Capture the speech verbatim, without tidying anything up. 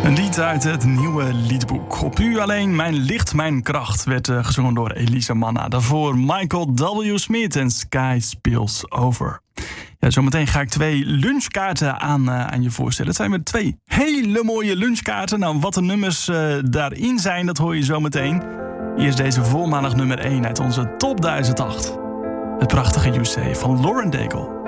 Een lied uit het nieuwe liedboek. Op U alleen, mijn licht, mijn kracht, werd uh, gezongen door Elisa Manna. Daarvoor Michael W. Smith en Sky Spills Over. Ja, zometeen ga ik twee lunchkaarten aan, uh, aan je voorstellen. Het zijn weer twee hele mooie lunchkaarten. Nou, wat de nummers uh, daarin zijn, dat hoor je zometeen. Eerst deze voormalig nummer één uit onze top duizend acht. Het prachtige You Say van Lauren Daigle.